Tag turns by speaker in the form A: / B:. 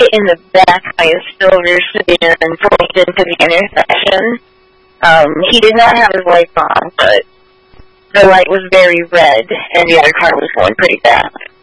A: right in the back by a silver sedan and pulled into the intersection. He did not have his lights on, but the light was very red, and the other car was going pretty fast.